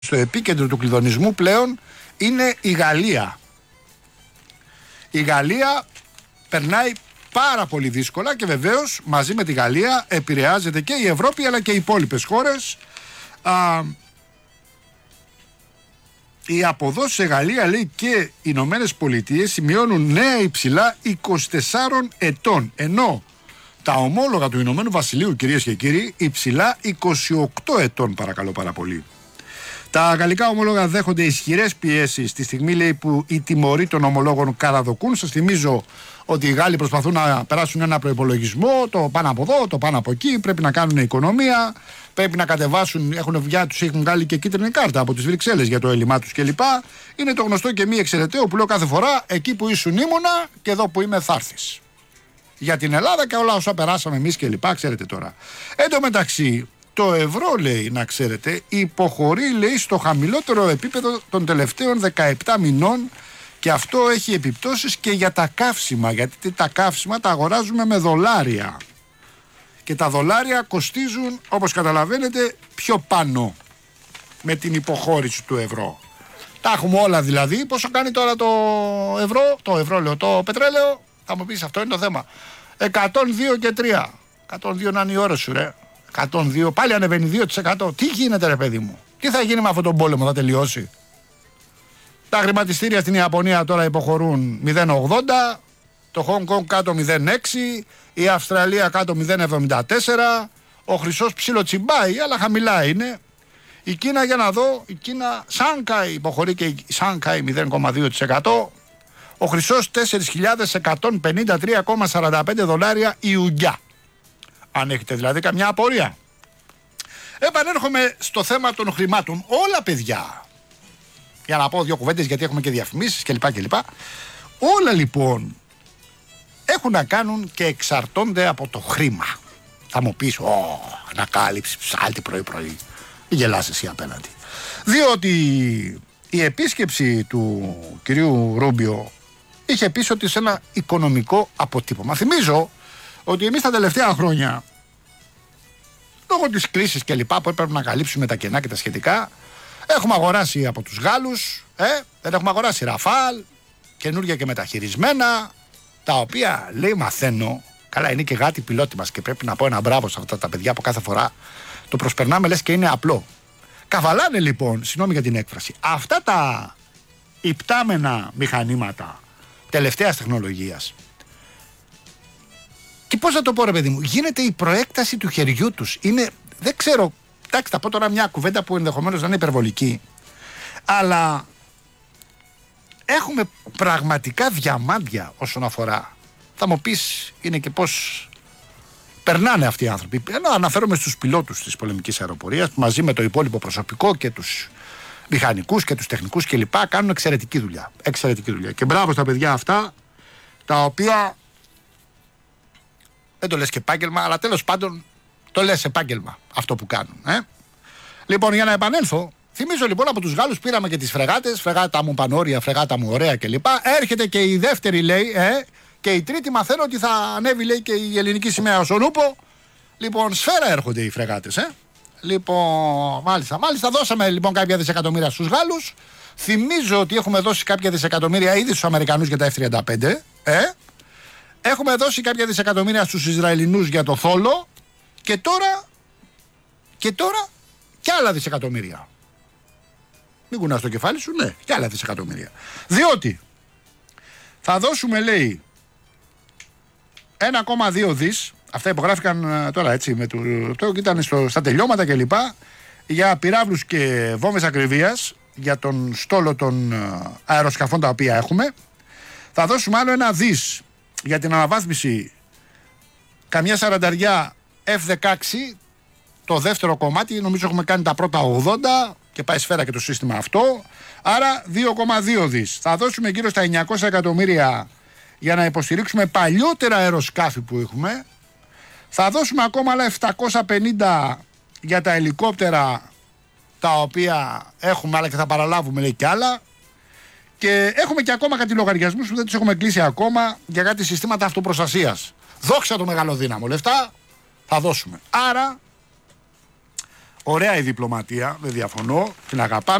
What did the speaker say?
στο επίκεντρο του κλειδονισμού πλέον είναι η Γαλλία. Η Γαλλία περνάει πάρα πολύ δύσκολα και βεβαίως μαζί με τη Γαλλία επηρεάζεται και η Ευρώπη αλλά και οι υπόλοιπες χώρες. Οι αποδόσεις σε Γαλλία, λέει, και οι Ηνωμένες Πολιτείες σημειώνουν νέα υψηλά 24 ετών, ενώ τα ομόλογα του Ηνωμένου Βασιλείου, κυρίες και κύριοι, υψηλά 28 ετών, παρακαλώ πάρα πολύ. Τα γαλλικά ομόλογα δέχονται ισχυρές πιέσεις τη στιγμή, λέει, που οι τιμωροί των ομολόγων καραδοκούν. Σας θυμίζω ότι οι Γάλλοι προσπαθούν να περάσουν ένα προϋπολογισμό, το πάνω από εδώ, το πάνω από εκεί, πρέπει να κάνουν οικονομία, πρέπει να κατεβάσουν, έχουν βγάλει και κίτρινη κάρτα από τις Βρυξέλλες για το έλλειμμά τους κλπ. Είναι το γνωστό και μη εξαιρεταίο που λέω κάθε φορά, εκεί που ήσουν ήμουνα και εδώ που είμαι θα έρθεις. Για την Ελλάδα και όλα όσα περάσαμε εμείς κλπ. Ξέρετε τώρα. Εν τω μεταξύ, το ευρώ, λέει, να ξέρετε, υποχωρεί, λέει, στο χαμηλότερο επίπεδο των τελευταίων 17 μηνών και αυτό έχει επιπτώσεις και για τα καύσιμα, γιατί τα καύσιμα τα αγοράζουμε με δολάρια και τα δολάρια κοστίζουν, όπως καταλαβαίνετε, πιο πάνω με την υποχώρηση του ευρώ. Τα έχουμε όλα δηλαδή. Πόσο κάνει τώρα το ευρώ, το πετρέλαιο, θα μου πεις, αυτό είναι το θέμα. 102 και 3. 102 να είναι η ώρα σου, ρε. 102, πάλι ανεβαίνει 2%. Τι γίνεται, ρε παιδί μου? Τι θα γίνει με αυτόν τον πόλεμο, θα τελειώσει? Τα χρηματιστήρια στην Ιαπωνία τώρα υποχωρούν 0,80, το Χονγκ Κονγκ κάτω 0,6, η Αυστραλία κάτω 0,74, ο χρυσός ψιλοτσιμπάει, αλλά χαμηλά είναι. Η Κίνα, για να δω, η Κίνα, Σάνκαϊ, υποχωρεί και η Σάνκαϊ 0,2%. Ο χρυσός 4.153,45 δολάρια η ουγγιά. Αν έχετε δηλαδή καμιά απορία. Επανέρχομαι στο θέμα των χρημάτων. Όλα, παιδιά, για να πω δύο κουβέντες γιατί έχουμε και διαφημίσεις κλπ. Όλα λοιπόν έχουν να κάνουν και εξαρτώνται από το χρήμα. Θα μου πεις, ανακάλυψη, ψάλτη πρωί-πρωί. Γελάς εσύ απέναντι. Διότι η επίσκεψη του κυρίου Ρούμπιο είχε πίσω της ένα οικονομικό αποτύπωμα. Θυμίζω ότι εμείς τα τελευταία χρόνια, λόγω της κρίσης και λοιπά που έπρεπε να καλύψουμε τα κενά και τα σχετικά, έχουμε αγοράσει από τους Γάλλους, δεν έχουμε αγοράσει Ραφάλ, καινούργια και μεταχειρισμένα, τα οποία, λέει, μαθαίνω, καλά, είναι και γάτι πιλότη μας και πρέπει να πω ένα μπράβο σε αυτά τα παιδιά που κάθε φορά το προσπερνάμε λες και είναι απλό. Καβαλάνε λοιπόν, συγγνώμη για την έκφραση, αυτά τα υπτάμενα μηχανήματα τελευταίας τεχνολογίας. Και πώς να το πω, ρε παιδί μου, γίνεται η προέκταση του χεριού τους. Είναι, δεν ξέρω, εντάξει, θα πω τώρα μια κουβέντα που ενδεχομένως να είναι υπερβολική, αλλά έχουμε πραγματικά διαμάντια όσον αφορά. Θα μου πεις, είναι και πώς περνάνε αυτοί οι άνθρωποι. Αναφέρομαι στους πιλότους της πολεμικής αεροπορίας που μαζί με το υπόλοιπο προσωπικό και τους μηχανικούς και τους τεχνικούς κλπ. Κάνουν εξαιρετική δουλειά. Εξαιρετική δουλειά. Και μπράβο στα παιδιά αυτά, τα οποία δεν το λες και επάγγελμα, αλλά τέλος πάντων το λες επάγγελμα αυτό που κάνουν. Λοιπόν, για να επανέλθω, θυμίζω λοιπόν από τους Γάλλους πήραμε και τις φρεγάτες, φρεγάτα μου πανόρια, φρεγάτα μου ωραία κλπ. Έρχεται και η δεύτερη, λέει, και η τρίτη μαθαίνω ότι θα ανέβει, λέει, και η ελληνική σημαία στον Ούπο. Λοιπόν, σφαίρα έρχονται οι φρεγάτες, Λοιπόν, μάλιστα, δώσαμε λοιπόν κάποια δισεκατομμύρια στους Γάλλους. Θυμίζω ότι έχουμε δώσει κάποια δισεκατομμύρια ήδη στους Αμερικανούς για τα F-35, Έχουμε δώσει κάποια δισεκατομμύρια στους Ισραηλινούς για το Θόλο και τώρα και άλλα δισεκατομμύρια. Μην κουνάς το κεφάλι σου, ναι, και άλλα δισεκατομμύρια. Διότι θα δώσουμε, λέει, 1,2 δις, αυτά υπογράφηκαν τώρα έτσι, με το ήταν στα τελειώματα κλπ, για πυράβλους και βόμβες ακριβίας, για τον στόλο των αεροσκαφών τα οποία έχουμε. Θα δώσουμε άλλο 1 δις για την αναβάθμιση καμιά 40 F-16, το δεύτερο κομμάτι, νομίζω έχουμε κάνει τα πρώτα 80 και πάει σφαίρα και το σύστημα αυτό, άρα 2,2 δις. Θα δώσουμε γύρω στα 900 εκατομμύρια για να υποστηρίξουμε παλιότερα αεροσκάφη που έχουμε. Θα δώσουμε ακόμα άλλα 750 για τα ελικόπτερα τα οποία έχουμε, αλλά και θα παραλάβουμε, λέει, και άλλα. Και έχουμε και ακόμα κάτι λογαριασμούς που δεν τους έχουμε κλείσει ακόμα για κάτι συστήματα αυτοπροστασίας. Δόξα το μεγαλοδύναμο, λεφτά θα δώσουμε. Άρα Ωραία η διπλωματία, δεν διαφωνώ, την αγαπάμε.